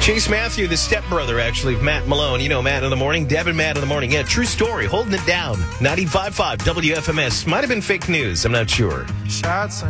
Chase Matthew, the stepbrother, actually, of Matt Malone. You know Matt in the morning, Deb and Matt in the morning. Yeah, true story, holding it down. 95.5 WFMS. Might have been fake news, I'm not sure. Shots